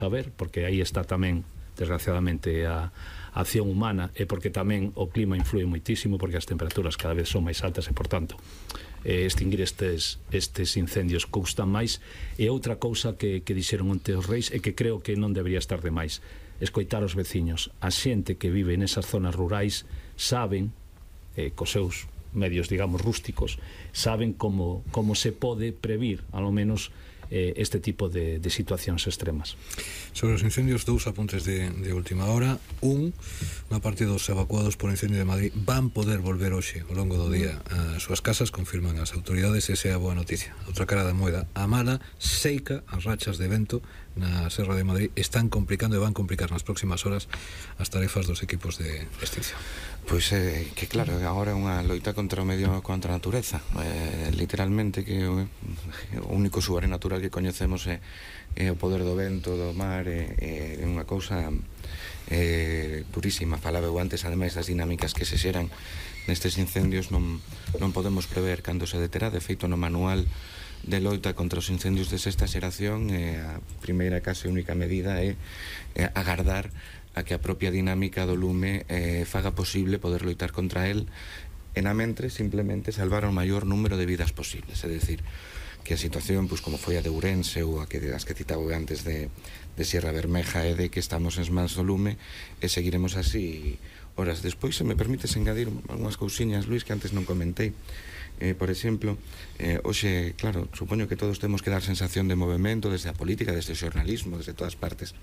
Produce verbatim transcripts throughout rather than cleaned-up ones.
a ver, porque aí está tamén, desgraciadamente, a acción humana, e porque tamén o clima influe moitísimo, porque as temperaturas cada vez son máis altas e, por tanto, eh, extinguir estes, estes incendios custan máis. E outra cousa que, que dixeron onte os reis, e que creo que non debería estar de máis, escoitar os veciños. A xente que vive nesas zonas rurais saben, eh, cos seus medios, digamos, rústicos, saben como, como se pode previr, ao menos, eh, este tipo de, de situacións extremas. Sobre os incendios, dous apuntes de, de última hora. Un, unha parte dos evacuados por incendio de Madrid van poder volver hoxe ao longo do día ás súas casas, confirman as autoridades, esa é a boa noticia. Outra cara da moeda, a mala, seica, as rachas de vento na Serra de Madrid están complicando e van complicar nas próximas horas as tarefas dos equipos de extinción. Pois é, que claro, agora é unha loita contra o medio, contra a natureza, eh, literalmente, que o, o único sobrenatural que coñecemos é, é o poder do vento, do mar, é, é unha cousa eh, durísima. Falaba eu antes, ademais das dinámicas que se xeran nestes incendios, non, non podemos prever cando se deterá. De feito, no manual de loita contra os incendios de sexta xeración, eh, a primeira case única medida é, é agardar a que a propia dinámica do lume eh, faga posible poder loitar contra el, e na mentre simplemente salvar o maior número de vidas posibles. É dicir, que a situación, pois, como foi a de Ourense ou a que, as que citaba antes de, de Sierra Bermeja, é de que estamos en mans do lume e seguiremos así horas despois. Se me permites engadir algunhas cousiñas, Luís, que antes non comentei. Eh, por exemplo, eh, hoxe, claro, supoño que todos temos que dar sensación de movimento desde a política, desde o xornalismo, desde todas partes.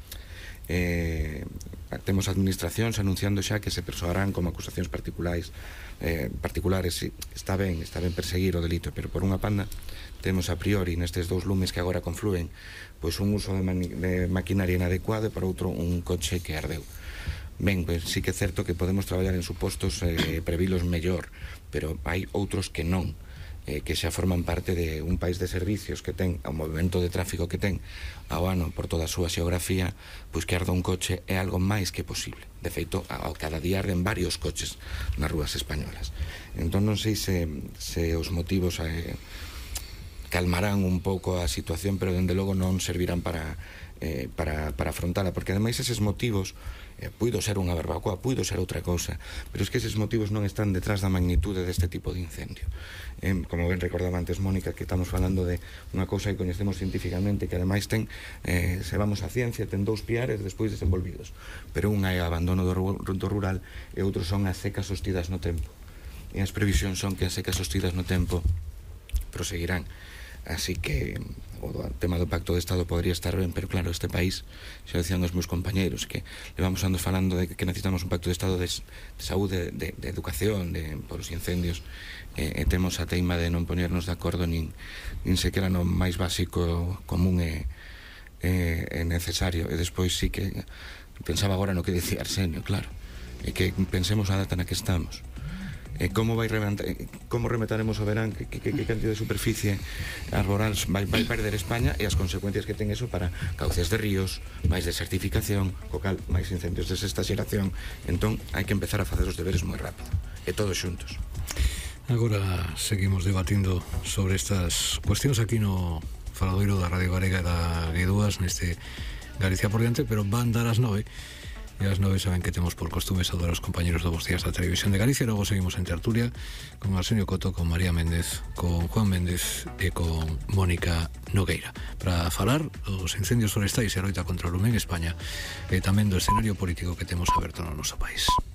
Eh, temos administracións anunciando xa que se persoarán como acusacións particulares, eh, particulares. Sí, está ben, está ben perseguir o delito, pero por unha panda temos a priori nestes dous lumes que agora confluen, pois un uso de, de maquinaria inadecuado, e por outro un coche que ardeu. Ben, pois sí que é certo que podemos traballar en supostos eh, previlos mellor, pero hai outros que non, eh, que xa forman parte de un país de servicios que ten o movimento de tráfico que ten ao ano por toda a súa xeografía, pois que arda un coche é algo máis que posible. De feito, ao cada día arden varios coches nas rúas españolas. Entón non sei se, se os motivos eh, calmarán un pouco a situación, pero dende logo non servirán para, eh, para, para afrontala, porque ademais eses motivos eh, puido ser unha barbacoa, puido ser outra cousa, pero es que eses motivos non están detrás da magnitude deste tipo de incendio. Eh, como ben recordaba antes Mónica, que estamos falando de unha cousa que coñecemos científicamente, que ademais ten, eh, se vamos á ciencia, ten dous piares despois desenvolvidos, pero unha é o abandono do, do rural e outros son as secas sostidas no tempo, e as previsións son que as secas sostidas no tempo proseguirán. Así que o tema do pacto de Estado podría estar ben, pero claro, este país, xa decían os meus compañeiros, que levamos anos falando de que necesitamos un pacto de Estado de, de saúde, de, de educación, de, por os incendios, e, e temos a teima de non poñernos de acordo nin, nin sequera no máis básico, común e, e, e necesario. E despois sí que pensaba agora no que dicía Arsenio, claro, e que pensemos a data na que estamos. Eh, como vai reventar, eh, como remetaremos o verán, que, que, que cantidad de superficie arboral vai, vai perder España, e as consecuencias que ten eso para cauces de ríos, máis desertificación, co cal máis incendios de sexta xeración. Entón hai que empezar a facer os deberes moi rápido, e todos xuntos. Agora seguimos debatindo sobre estas cuestións aquí no faladoiro da Radio Galega da G dúas, neste Galicia por diante, pero van dar as nove. E as nove saben que temos por costume saudar aos compañeros do Bos Días da Televisión de Galicia. Logo seguimos en tertulia con Arsenio Coto, con María Méndez, con Juan Méndez e con Mónica Nogueira, para falar dos incendios forestais e a loita contra o lume en España, e tamén do escenario político que temos aberto no noso país.